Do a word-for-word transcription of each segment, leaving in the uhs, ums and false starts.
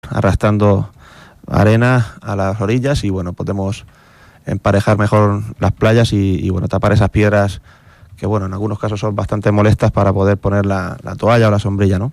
arrastrando arena a las orillas y bueno, podemos emparejar mejor las playas y, y bueno, tapar esas piedras que bueno, en algunos casos son bastante molestas para poder poner la, la toalla o la sombrilla, ¿no?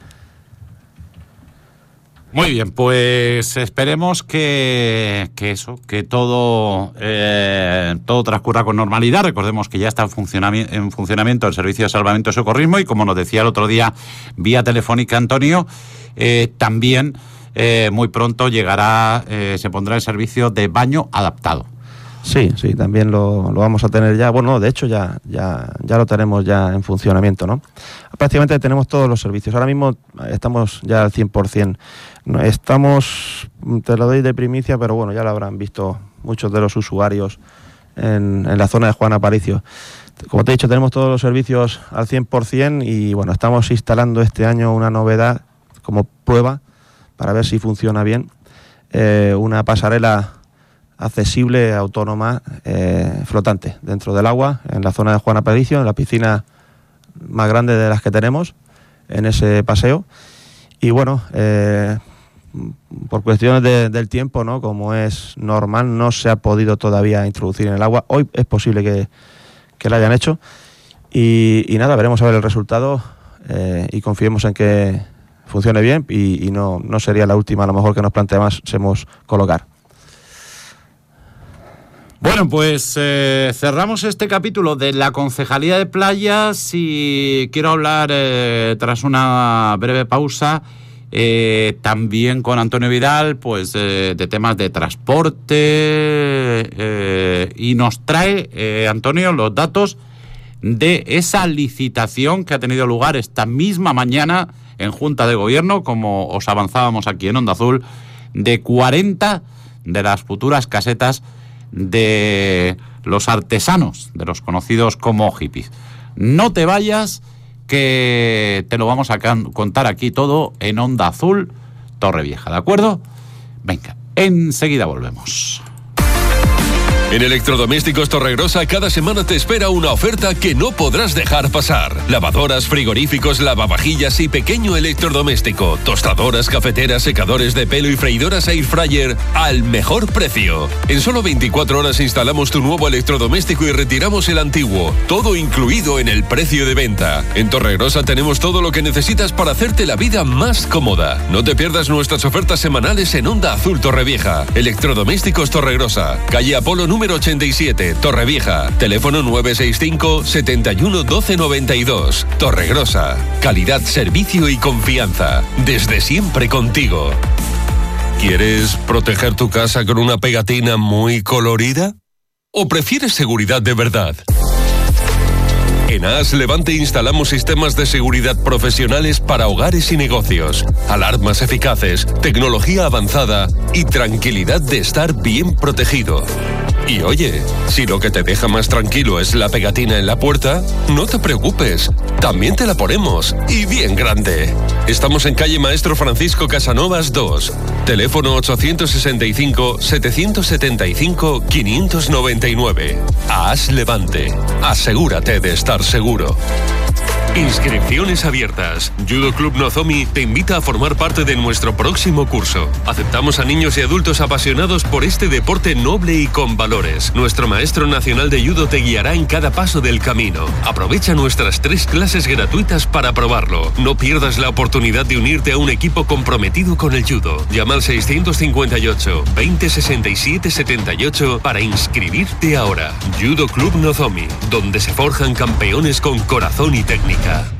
Muy bien, pues esperemos que, que eso, que todo eh, todo transcurra con normalidad. Recordemos que ya está en funcionami- en funcionamiento el Servicio de Salvamento y Socorrismo y como nos decía el otro día vía telefónica Antonio, eh, también eh, muy pronto llegará, eh, se pondrá el servicio de baño adaptado. Sí, sí, también lo, lo vamos a tener ya. Bueno, de hecho ya, ya, ya lo tenemos ya en funcionamiento, ¿no? Prácticamente tenemos todos los servicios. Ahora mismo estamos ya al cien por ciento. Estamos, te lo doy de primicia, pero bueno, ya lo habrán visto muchos de los usuarios en, en la zona de Juan Aparicio. Como te he dicho, tenemos todos los servicios al cien por ciento y bueno, estamos instalando este año una novedad como prueba para ver si funciona bien. Eh, una pasarela accesible, autónoma, eh, flotante dentro del agua, en la zona de Juan Aparicio, en la piscina más grande de las que tenemos, en ese paseo. Y bueno, eh, por cuestiones de, del tiempo, ¿no? Como es normal, no se ha podido todavía introducir en el agua. Hoy es posible que, que lo hayan hecho. Y, y nada, veremos a ver el resultado eh, y confiemos en que funcione bien y, y no, no sería la última, a lo mejor, que nos planteásemos colocar. Bueno, pues eh, cerramos este capítulo de la Concejalía de Playas y quiero hablar, eh, tras una breve pausa, eh, también con Antonio Vidal, pues eh, de temas de transporte eh, y nos trae, eh, Antonio, los datos de esa licitación que ha tenido lugar esta misma mañana en Junta de Gobierno, como os avanzábamos aquí en Onda Azul, de cuarenta de las futuras casetas de los artesanos, de los conocidos como hippies. No te vayas, que te lo vamos a can- contar aquí todo en Onda Azul Torrevieja, ¿de acuerdo? Venga, enseguida volvemos. En Electrodomésticos Torregrosa cada semana te espera una oferta que no podrás dejar pasar. Lavadoras, frigoríficos, lavavajillas y pequeño electrodoméstico, tostadoras, cafeteras, secadores de pelo y freidoras air fryer al mejor precio. En solo veinticuatro horas instalamos tu nuevo electrodoméstico y retiramos el antiguo, todo incluido en el precio de venta. En Torregrosa tenemos todo lo que necesitas para hacerte la vida más cómoda. No te pierdas nuestras ofertas semanales en Onda Azul Torrevieja. Electrodomésticos Torregrosa, calle Apolo número ochenta y siete, Torrevieja. Teléfono nueve seis cinco, setenta y uno, doce noventa y dos. Torregrosa. Calidad, servicio y confianza. Desde siempre contigo. ¿Quieres proteger tu casa con una pegatina muy colorida? ¿O prefieres seguridad de verdad? En A S Levante instalamos sistemas de seguridad profesionales para hogares y negocios, alarmas eficaces, tecnología avanzada y tranquilidad de estar bien protegido. Y oye, si lo que te deja más tranquilo es la pegatina en la puerta, no te preocupes, también te la ponemos, y bien grande. Estamos en calle Maestro Francisco Casanovas dos, teléfono ochocientos sesenta y cinco, setecientos setenta y cinco, quinientos noventa y nueve. A S Levante, asegúrate de estar seguro. Inscripciones abiertas. Judo Club Nozomi te invita a formar parte de nuestro próximo curso. Aceptamos a niños y adultos apasionados por este deporte noble y con valores. Nuestro maestro nacional de judo te guiará en cada paso del camino. Aprovecha nuestras tres clases gratuitas para probarlo. No pierdas la oportunidad de unirte a un equipo comprometido con el judo. Llama al seiscientos cincuenta y ocho, veinte sesenta y siete setenta y ocho para inscribirte ahora. Judo Club Nozomi, donde se forjan campeones con corazón y técnica.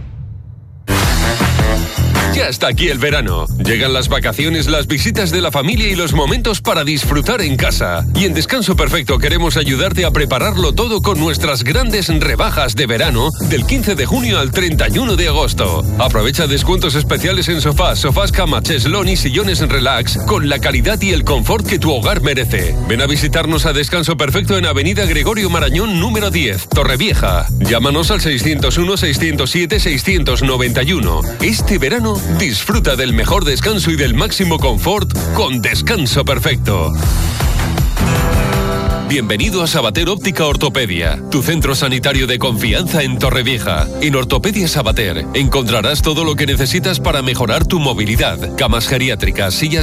Ya está aquí el verano. Llegan las vacaciones, las visitas de la familia y los momentos para disfrutar en casa. Y en Descanso Perfecto queremos ayudarte a prepararlo todo con nuestras grandes rebajas de verano del quince de junio al treinta y uno de agosto. Aprovecha descuentos especiales en sofás, sofás cama, cheslón y sillones relax con la calidad y el confort que tu hogar merece. Ven a visitarnos a Descanso Perfecto en Avenida Gregorio Marañón número diez, Torrevieja. Llámanos al seiscientos uno, seiscientos siete, seiscientos noventa y uno. Este verano disfruta del mejor descanso y del máximo confort con Descanso Perfecto. Bienvenido a Sabater Óptica Ortopedia, tu centro sanitario de confianza en Torrevieja. En Ortopedia Sabater encontrarás todo lo que necesitas para mejorar tu movilidad, camas geriátricas, sillas